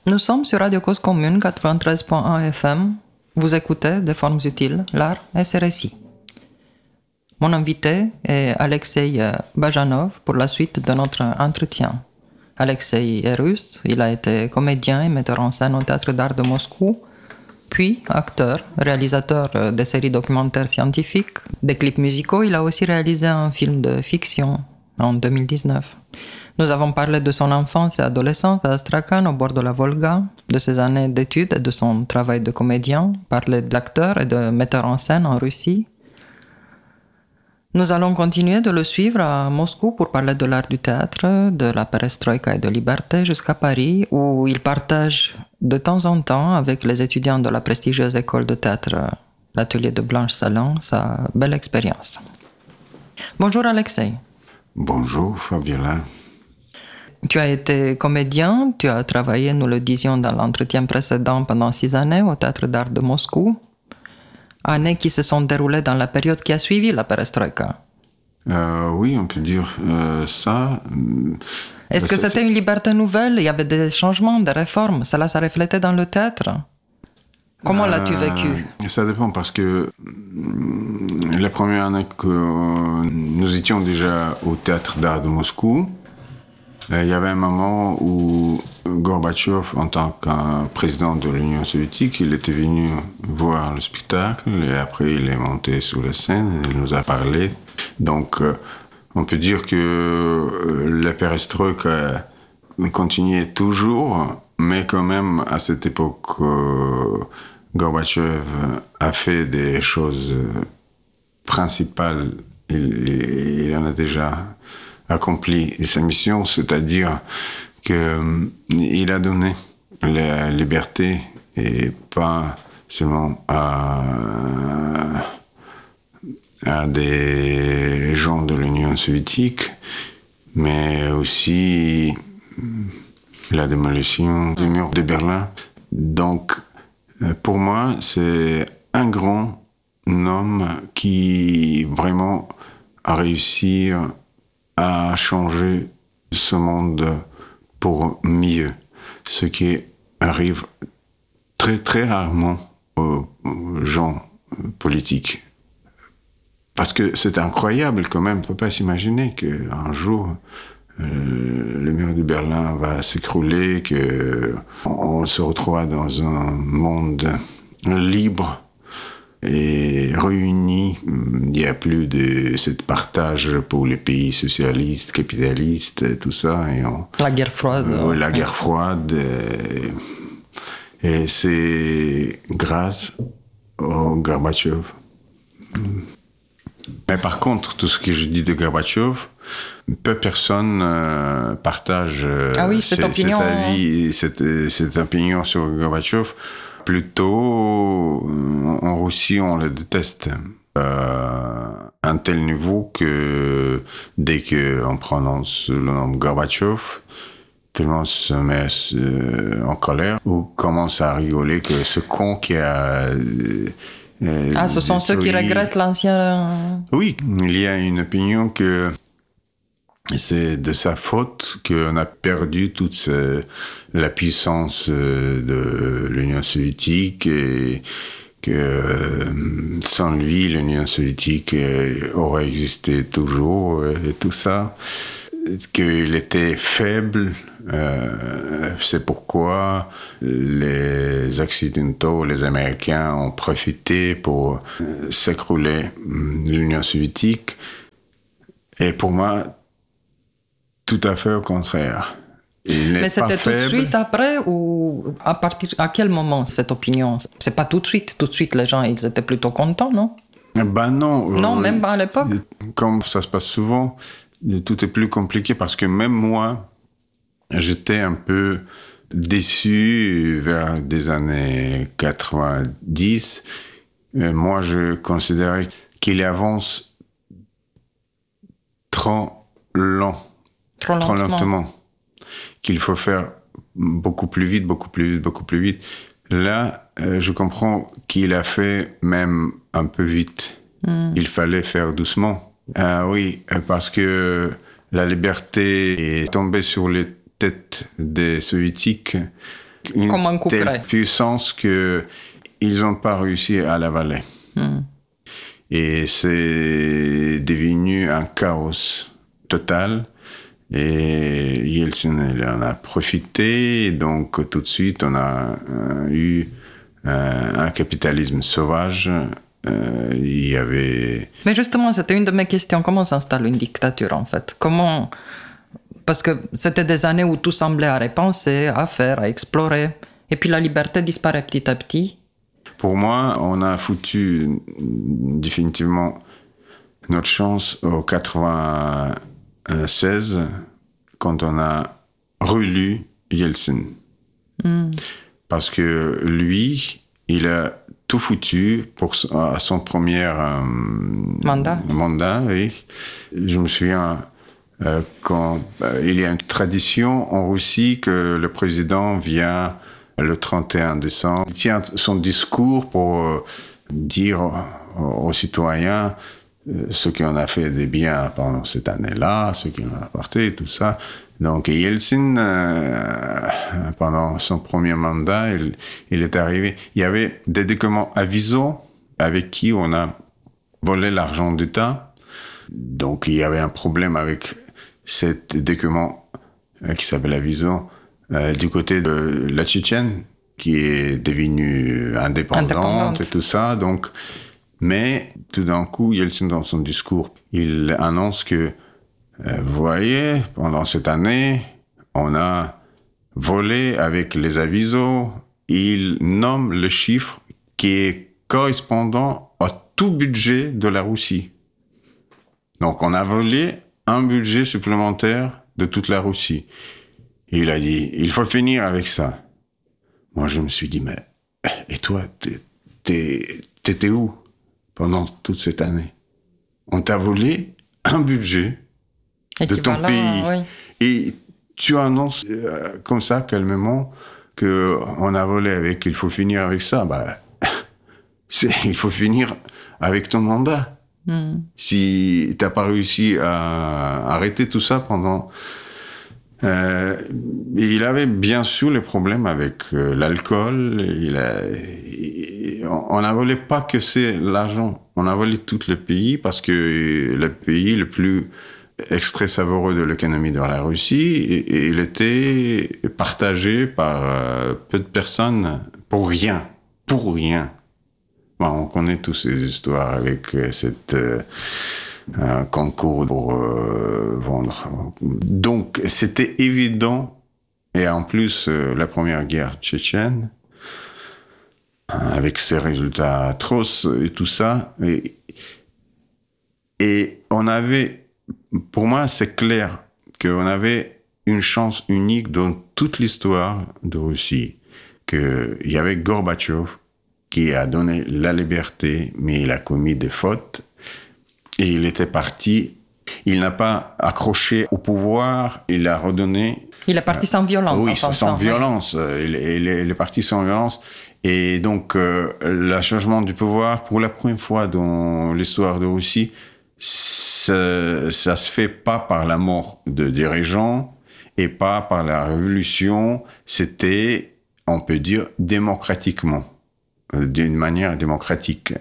Nous sommes sur Radio Cause Commune 93.1 FM. Vous écoutez Des formes utiles, l'art et ses récits. Mon invité est Alexei Bajanov pour la suite de notre entretien. Alexei est russe, il a été comédien et metteur en scène au Théâtre d'Art de Moscou, puis acteur, réalisateur de séries documentaires scientifiques, des clips musicaux. Il a aussi réalisé un film de fiction en 2019. Nous avons parlé de son enfance et adolescence à Astrakhan, au bord de la Volga, de ses années d'études et de son travail de comédien, parlé d'acteur et de metteur en scène en Russie. Nous allons continuer de le suivre à Moscou pour parler de l'art du théâtre, de la perestroïka et de liberté, jusqu'à Paris, où il partage de temps en temps avec les étudiants de la prestigieuse école de théâtre, l'atelier de Blanche Salin, sa belle expérience. Bonjour Alexei. Bonjour Fabiola. Tu as été comédien, tu as travaillé, nous le disions dans l'entretien précédent, pendant 6 années au Théâtre d'Art de Moscou. Années qui se sont déroulées dans la période qui a suivi la perestroïka. Oui, on peut dire ça. Est-ce que c'était une liberté nouvelle? Il y avait des changements, des réformes. Cela s'est reflété dans le théâtre? Comment l'as-tu vécu? Ça dépend parce que la première année que nous étions déjà au Théâtre d'Art de Moscou, il y avait un moment où Gorbatchev, en tant que président de l'Union soviétique, il était venu voir le spectacle et après il est monté sur la scène et il nous a parlé. Donc on peut dire que la perestroïka continuait toujours, mais quand même à cette époque, Gorbatchev a fait des choses principales. Il en a déjà accompli sa mission, c'est-à-dire qu'il a donné la liberté et pas seulement à des gens de l'Union soviétique, mais aussi la démolition du mur de Berlin. Donc, pour moi, c'est un grand homme qui vraiment a réussi à changer ce monde pour mieux, ce qui arrive très très rarement aux gens politiques. Parce que c'est incroyable quand même, on ne peut pas s'imaginer qu'un jour le mur de Berlin va s'écrouler, qu'on se retrouvera dans un monde libre et réunis. Il n'y a plus de ce partage pour les pays socialistes, capitalistes, tout ça. La guerre froide. La guerre froide. Et c'est grâce au Gorbatchev. Mais par contre, tout ce que je dis de Gorbatchev, peu personne partage cette opinion sur Gorbatchev. Plutôt, en Russie, on le déteste à un tel niveau que dès qu'on prononce le nom Gorbatchev, tout le monde se met en colère ou commence à rigoler que ce con qui a... ce sont ceux qui regrettent l'ancien... Oui, il y a une opinion que c'est de sa faute qu'on a perdu toute la puissance de l'Union soviétique et que sans lui, l'Union soviétique aurait existé toujours et tout ça. Qu'il était faible, c'est pourquoi les Occidentaux, les Américains ont profité pour s'écrouler l'Union soviétique. Et pour moi, tout à fait au contraire. Mais c'était tout de suite après ou à quel moment cette opinion? C'est pas tout de suite. Tout de suite, les gens ils étaient plutôt contents, non? Ben non. Non, même pas à l'époque. Comme ça se passe souvent, tout est plus compliqué parce que même moi, j'étais un peu déçu vers des années 90. Moi, je considérais qu'il avance trop lentement. Qu'il faut faire beaucoup plus vite. Là, je comprends qu'il a fait même un peu vite. Il fallait faire doucement. Oui, parce que la liberté est tombée sur les têtes des soviétiques une telle puissance qu'ils n'ont pas réussi à l'avaler. Et c'est devenu un chaos total. Et Yeltsin, il en a profité. Donc, tout de suite, on a eu un capitalisme sauvage. Il y avait... Mais justement, c'était une de mes questions. Comment s'installe une dictature, en fait? Comment... Parce que c'était des années où tout semblait à repenser, à faire, à explorer. Et puis la liberté disparaît petit à petit. Pour moi, on a foutu définitivement notre chance au 96 quand on a relu Yeltsin. Parce que lui, il a tout foutu à son premier mandat. Oui. Je me souviens quand il y a une tradition en Russie que le président vient le 31 décembre. Il tient son discours pour dire aux citoyens ce qu'on a fait de bien pendant cette année-là, ce qu'on a apporté, tout ça. Donc Yeltsin, pendant son premier mandat, il est arrivé. Il y avait des documents avisaux avec qui on a volé l'argent d'État. Donc il y avait un problème avec cet document qui s'appelle avisaux du côté de la Tchétchène, qui est devenue indépendante et tout ça. Donc, mais tout d'un coup, Yeltsin, dans son discours, il annonce que, vous voyez, pendant cette année, on a volé avec les avisos. Il nomme le chiffre qui est correspondant à tout budget de la Russie. Donc, on a volé un budget supplémentaire de toute la Russie. Et il a dit, il faut finir avec ça. Moi, je me suis dit, mais, et toi, t'étais où pendant toute cette année? On t'a volé un budget de ton pays. Oui. Et tu annonces comme ça, calmement, qu'on a volé avec, il faut finir avec ça. Bah, il faut finir avec ton mandat. Si t'as pas réussi à arrêter tout ça pendant... il avait bien sûr les problèmes avec l'alcool. On n'a volé pas que c'est l'argent. On a volé tout le pays parce que le pays le plus extrait savoureux de l'économie de la Russie, il était partagé par peu de personnes pour rien. Pour rien. Bon, on connaît toutes ces histoires avec cette... concours pour vendre. Donc, c'était évident. Et en plus, la première guerre tchétchène, avec ses résultats atroces et tout ça. Et on avait, pour moi, c'est clair qu'on avait une chance unique dans toute l'histoire de Russie. Qu'il y avait Gorbatchev qui a donné la liberté, mais il a commis des fautes. Et il était parti, il n'a pas accroché au pouvoir, il a redonné... Il est parti sans violence. Oui, sans violence. Il est parti sans violence. Et donc, le changement du pouvoir, pour la première fois dans l'histoire de Russie, ça se fait pas par la mort de dirigeants et pas par la révolution. C'était, on peut dire, démocratiquement, d'une manière démocratique.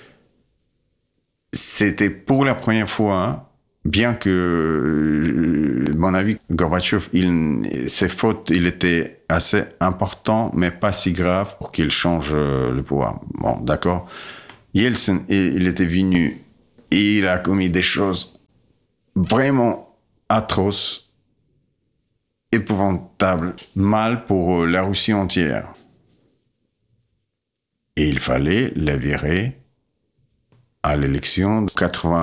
C'était pour la première fois, bien que, à mon avis, Gorbatchev, ses fautes, il était assez important, mais pas si grave pour qu'il change le pouvoir. Bon, d'accord. Yeltsin, il était venu et il a commis des choses vraiment atroces, épouvantables, mal pour la Russie entière. Et il fallait la virer à l'élection de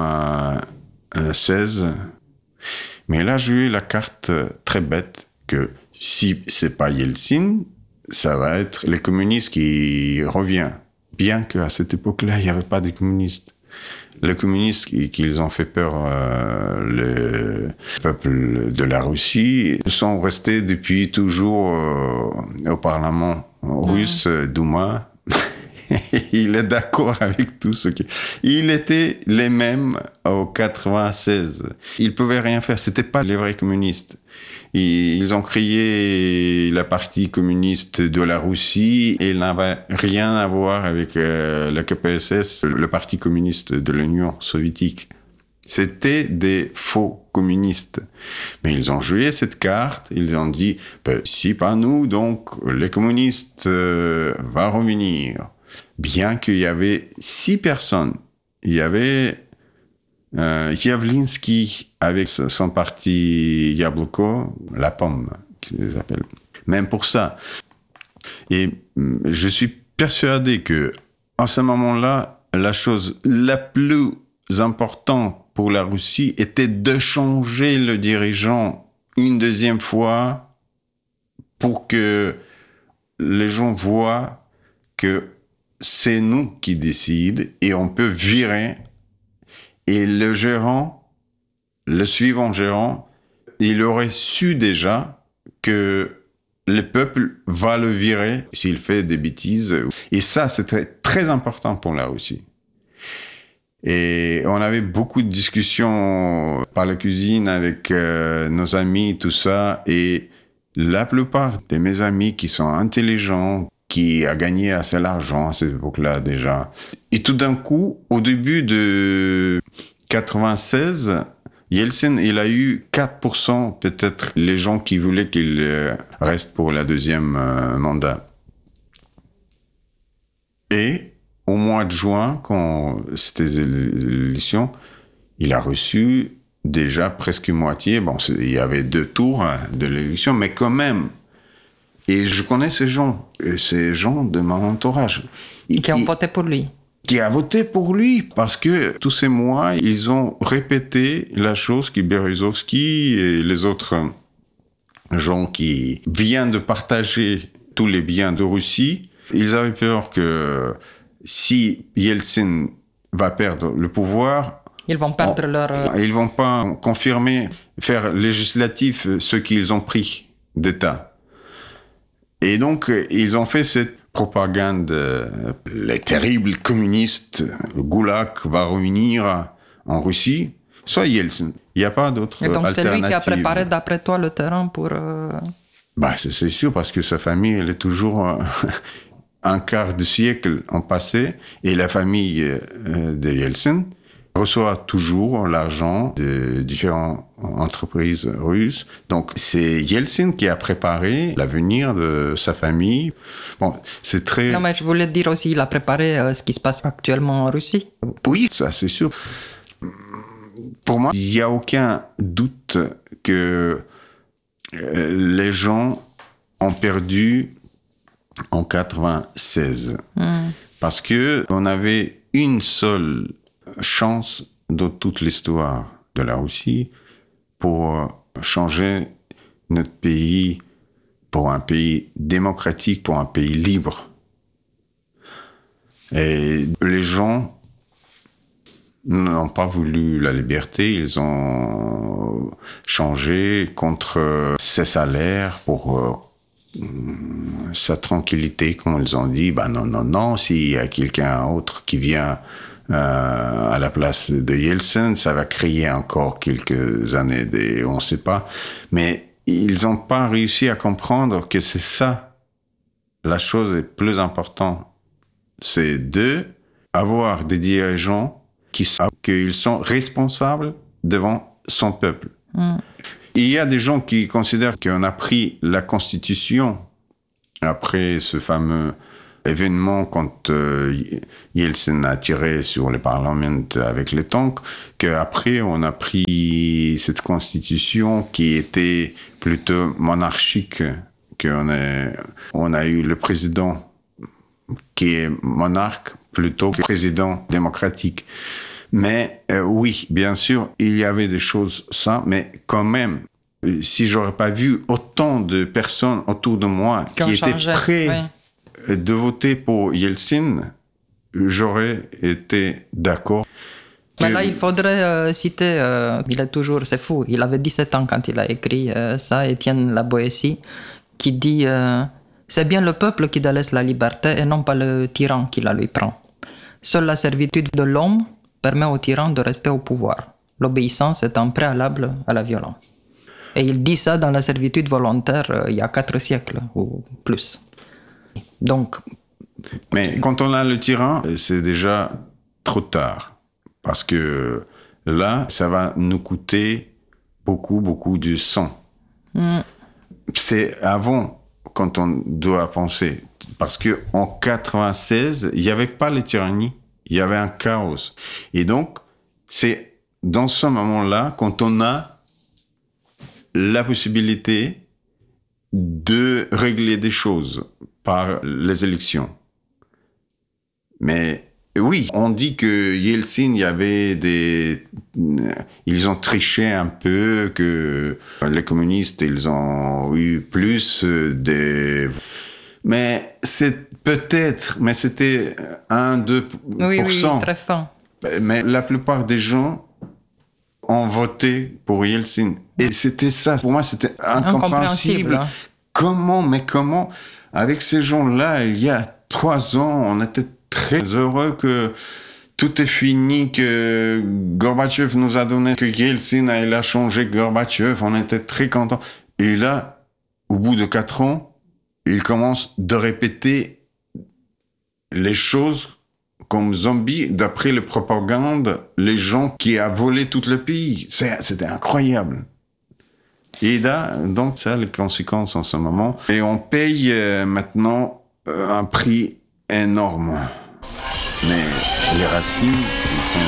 96. Mais il a joué la carte très bête que si c'est pas Yeltsin, ça va être les communistes qui reviennent. Bien qu'à cette époque-là, il n'y avait pas de communistes. Les communistes qu'ils ont fait peur le peuple de la Russie sont restés depuis toujours au Parlement russe, Douma. il est d'accord avec tout ce qui... Il était les mêmes au 96. Ils pouvaient rien faire. C'était pas les vrais communistes. Ils ont créé la partie communiste de la Russie et il n'avait rien à voir avec la KPSS, le parti communiste de l'Union soviétique. C'était des faux communistes. Mais ils ont joué cette carte, ils ont dit, si pas nous, donc les communistes vont revenir. Bien qu'il y avait 6 personnes. Il y avait Yavlinsky avec son parti Yabloko, la pomme, qu'ils appellent. Même pour ça. Et je suis persuadé que, en ce moment-là, la chose la plus importante pour la Russie était de changer le dirigeant une deuxième fois pour que les gens voient que c'est nous qui décidons et on peut virer. Et le gérant, le suivant gérant, il aurait su déjà que le peuple va le virer s'il fait des bêtises. Et ça, c'était très important pour la Russie. Et on avait beaucoup de discussions par la cuisine avec nos amis, tout ça. Et la plupart de mes amis qui sont intelligents, qui a gagné assez d'argent à cette époque-là déjà. Et tout d'un coup, au début de 96, Yeltsin, il a eu 4% peut-être les gens qui voulaient qu'il reste pour la deuxième mandat. Et au mois de juin, quand c'était l'élection, il a reçu déjà presque moitié. Bon, il y avait 2 tours de l'élection, mais quand même. Et je connais ces gens de mon entourage. Qui ont voté pour lui. Qui a voté pour lui, parce que tous ces mois, ils ont répété la chose que Berezovsky et les autres gens qui viennent de partager tous les biens de Russie, ils avaient peur que si Yeltsin va perdre le pouvoir, ils vont perdre ils vont pas confirmer, faire législatif ce qu'ils ont pris d'État. Et donc, ils ont fait cette propagande. Les terribles communistes, le goulag va revenir en Russie. Soit Yeltsin. Il n'y a pas d'autre alternative. Et donc, c'est lui qui a préparé, d'après toi, le terrain pour... C'est sûr, parce que sa famille, elle est toujours un quart de siècle en passé. Et la famille de Yeltsin reçoit toujours l'argent de différentes entreprises russes. Donc, c'est Yeltsin qui a préparé l'avenir de sa famille. Bon, c'est très... Non, mais je voulais dire aussi, il a préparé ce qui se passe actuellement en Russie. Oui, ça, c'est sûr. Pour moi, il n'y a aucun doute que les gens ont perdu en 96. Parce qu'on avait une seule chance dans toute l'histoire de la Russie pour changer notre pays pour un pays démocratique, pour un pays libre. Et les gens n'ont pas voulu la liberté, ils ont changé contre ses salaires pour sa tranquillité, comme ils ont dit. Non, s'il y a quelqu'un autre qui vient à la place de Yeltsin, ça va créer encore quelques années, on ne sait pas. Mais ils n'ont pas réussi à comprendre que c'est ça, la chose la plus importante. C'est d'avoir des dirigeants qui savent qu'ils sont responsables devant son peuple. Il y a des gens qui considèrent qu'on a pris la Constitution après ce fameux événement quand Yeltsin a tiré sur le Parlement avec les tanks, qu'après on a pris cette constitution qui était plutôt monarchique, on a eu le président qui est monarque plutôt que président démocratique. Mais oui, bien sûr, il y avait des choses ça, mais quand même, si j'aurais pas vu autant de personnes autour de moi qui étaient prêts de voter pour Yeltsin, j'aurais été d'accord. Mais là, il faudrait citer, c'est fou, il avait 17 ans quand il a écrit ça, Étienne La Boétie, qui dit C'est bien le peuple qui délaisse la liberté et non pas le tyran qui la lui prend. Seule la servitude de l'homme permet au tyran de rester au pouvoir. L'obéissance est un préalable à la violence. Et il dit ça dans la servitude volontaire il y a 4 siècles ou plus. Donc, mais quand on a le tyran, c'est déjà trop tard. Parce que là, ça va nous coûter beaucoup, beaucoup de sang. C'est avant, quand on doit penser. Parce qu'en 96, il n'y avait pas les tyrannies. Il y avait un chaos. Et donc, c'est dans ce moment-là, quand on a la possibilité de régler des choses par les élections. Mais oui, on dit que Yeltsin, il y avait ils ont triché un peu, que les communistes, ils ont eu plus Mais c'est peut-être, mais c'était 1-2%. oui, très fin. Mais la plupart des gens ont voté pour Yeltsin. Et c'était ça. Pour moi, c'était incompréhensible. Comment, avec ces gens-là, il y a 3 ans, on était très heureux que tout est fini, que Gorbatchev nous a donné, que Yeltsin a changé Gorbatchev, on était très contents. Et là, au bout de 4 ans, il commence de répéter les choses comme zombies, d'après les propagandes, les gens qui a volé tout le pays. C'était incroyable. Et là, donc, ça a les conséquences en ce moment. Et on paye maintenant un prix énorme. Mais les racines, ils sont